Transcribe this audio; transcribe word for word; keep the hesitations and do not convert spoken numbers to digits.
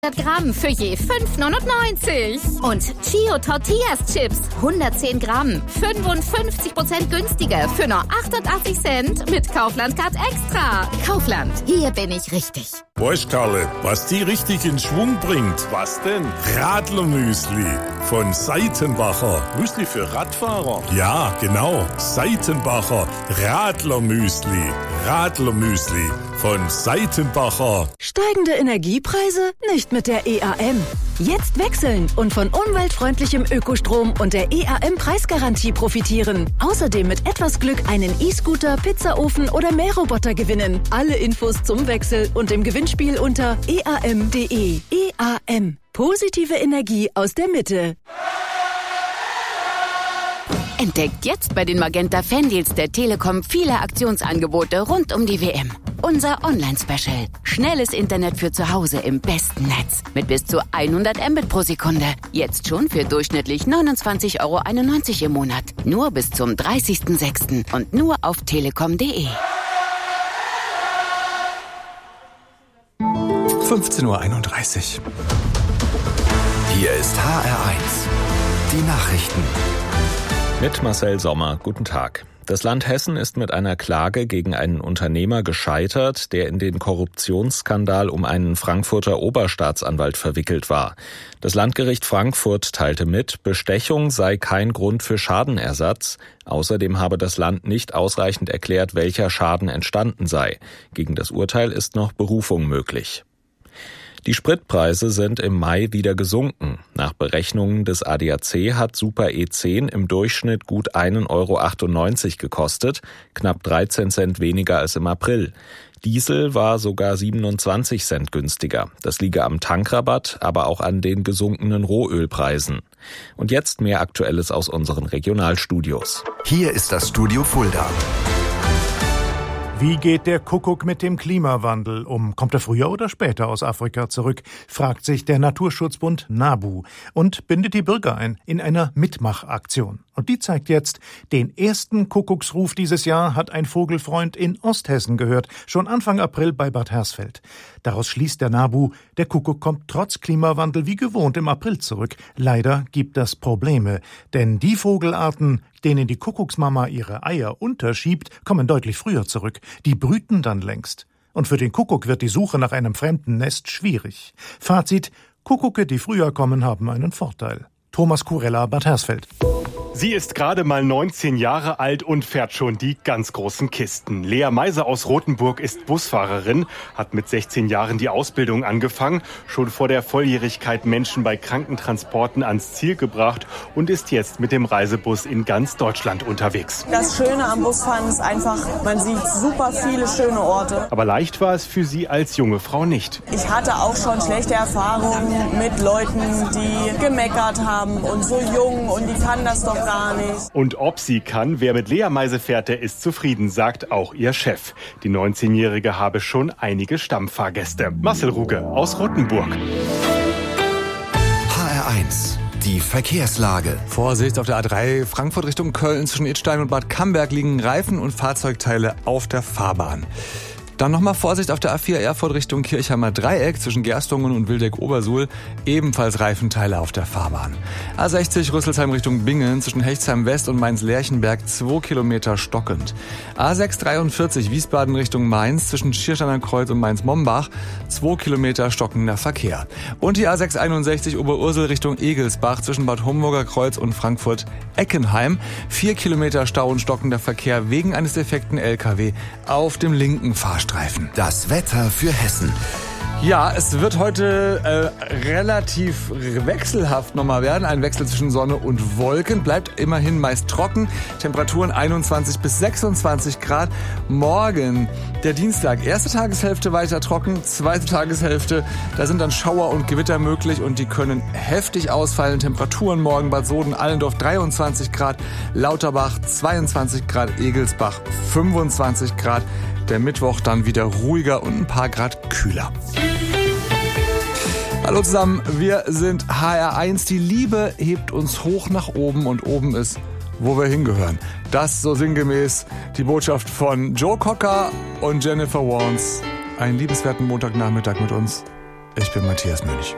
Gramm für je fünf neunundneunzig. Und Chio Tortillas Chips, hundertzehn Gramm, fünfundfünfzig Prozent günstiger für nur achtundachtzig Cent mit Kaufland Card Extra. Kaufland, hier bin ich richtig. Weißt Karle, was die richtig in Schwung bringt? Was denn? Radlermüsli von Seitenbacher. Müsli für Radfahrer? Ja, genau. Seitenbacher Radlermüsli. Radlermüsli von Seitenbacher. Steigende Energiepreise? Nicht mit der E A M. Jetzt wechseln und von umweltfreundlichem Ökostrom und der E A M-Preisgarantie profitieren. Außerdem mit etwas Glück einen E-Scooter, Pizzaofen oder Mähroboter gewinnen. Alle Infos zum Wechsel und im Gewinnspiel unter e a m punkt d e. E A M. Positive Energie aus der Mitte. Entdeckt jetzt bei den Magenta Fandeals der Telekom viele Aktionsangebote rund um die W M. Unser Online-Special. Schnelles Internet für zu Hause im besten Netz. Mit bis zu hundert Mbit pro Sekunde. Jetzt schon für durchschnittlich neunundzwanzig Euro einundneunzig im Monat. Nur bis zum dreißigsten sechsten und nur auf telekom punkt d e. fünfzehn Uhr einunddreißig. Hier ist H R eins. Die Nachrichten. Mit Marcel Sommer. Guten Tag. Das Land Hessen ist mit einer Klage gegen einen Unternehmer gescheitert, der in den Korruptionsskandal um einen Frankfurter Oberstaatsanwalt verwickelt war. Das Landgericht Frankfurt teilte mit, Bestechung sei kein Grund für Schadenersatz. Außerdem habe das Land nicht ausreichend erklärt, welcher Schaden entstanden sei. Gegen das Urteil ist noch Berufung möglich. Die Spritpreise sind im Mai wieder gesunken. Nach Berechnungen des A D A C hat Super E zehn im Durchschnitt gut ein Euro achtundneunzig gekostet, knapp dreizehn Cent weniger als im April. Diesel war sogar siebenundzwanzig Cent günstiger. Das liege am Tankrabatt, aber auch an den gesunkenen Rohölpreisen. Und jetzt mehr Aktuelles aus unseren Regionalstudios. Hier ist das Studio Fulda. Wie geht der Kuckuck mit dem Klimawandel um? Kommt er früher oder später aus Afrika zurück? Fragt sich der Naturschutzbund NABU und bindet die Bürger ein in einer Mitmachaktion. Und die zeigt jetzt, den ersten Kuckucksruf dieses Jahr hat ein Vogelfreund in Osthessen gehört, schon Anfang April bei Bad Hersfeld. Daraus schließt der NABU, der Kuckuck kommt trotz Klimawandel wie gewohnt im April zurück. Leider gibt das Probleme, denn die Vogelarten, denen die Kuckucksmama ihre Eier unterschiebt, kommen deutlich früher zurück. Die brüten dann längst. Und für den Kuckuck wird die Suche nach einem fremden Nest schwierig. Fazit: Kuckucke, die früher kommen, haben einen Vorteil. Thomas Kurella, Bad Hersfeld. Sie ist gerade mal neunzehn Jahre alt und fährt schon die ganz großen Kisten. Lea Meiser aus Rothenburg ist Busfahrerin, hat mit sechzehn Jahren die Ausbildung angefangen, schon vor der Volljährigkeit Menschen bei Krankentransporten ans Ziel gebracht und ist jetzt mit dem Reisebus in ganz Deutschland unterwegs. Das Schöne am Busfahren ist einfach, man sieht super viele schöne Orte. Aber leicht war es für sie als junge Frau nicht. Ich hatte auch schon schlechte Erfahrungen mit Leuten, die gemeckert haben und so jung und die kann das doch gar nicht. Und ob sie kann, wer mit Lea Meise fährt, der ist zufrieden, sagt auch ihr Chef. Die neunzehnjährige habe schon einige Stammfahrgäste. Marcel Ruge aus Rothenburg. H R eins. Die Verkehrslage. Vorsicht auf der A drei Frankfurt Richtung Köln. Zwischen Idstein und Bad Camberg liegen Reifen und Fahrzeugteile auf der Fahrbahn. Dann nochmal Vorsicht auf der A vier Erfurt Richtung Kirchheimer Dreieck zwischen Gerstungen und Wildeck-Obersuhl. Ebenfalls Reifenteile auf der Fahrbahn. A sechzig Rüsselsheim Richtung Bingen zwischen Hechtsheim West und Mainz-Lerchenberg zwei Kilometer stockend. A sechs dreiundvierzig Wiesbaden Richtung Mainz zwischen Schiersteiner Kreuz und Mainz-Mombach zwei Kilometer stockender Verkehr. Und die A sechs einundsechzig Oberursel Richtung Egelsbach zwischen Bad Homburger Kreuz und Frankfurt-Eckenheim. vier Kilometer Stau und stockender Verkehr wegen eines defekten L K W auf dem linken Fahrstreifen. Das Wetter für Hessen. Ja, es wird heute äh, relativ wechselhaft nochmal werden. Ein Wechsel zwischen Sonne und Wolken. Bleibt immerhin meist trocken. Temperaturen einundzwanzig bis sechsundzwanzig Grad. Morgen, der Dienstag, erste Tageshälfte weiter trocken. Zweite Tageshälfte, da sind dann Schauer und Gewitter möglich und die können heftig ausfallen. Temperaturen morgen Bad Soden, Allendorf dreiundzwanzig Grad. Lauterbach zweiundzwanzig Grad. Egelsbach fünfundzwanzig Grad. Der Mittwoch dann wieder ruhiger und ein paar Grad kühler. Hallo zusammen, wir sind H R eins. Die Liebe hebt uns hoch nach oben und oben ist, wo wir hingehören. Das so sinngemäß die Botschaft von Joe Cocker und Jennifer Warnes. Einen liebenswerten Montagnachmittag mit uns. Ich bin Matthias Mönch.